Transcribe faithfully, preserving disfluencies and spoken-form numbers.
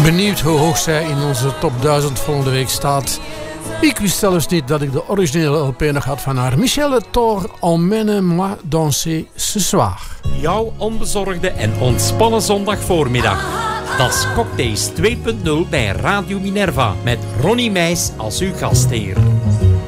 Benieuwd hoe hoog zij in onze top duizend volgende week staat. Ik wist zelfs niet dat ik de originele L P nog had van haar. Michelle Thor, emmène-moi danser ce soir. Jouw onbezorgde en ontspannen zondagvoormiddag. Dat is Cocktails twee punt nul bij Radio Minerva met Ronnie Meijs als uw gastheer.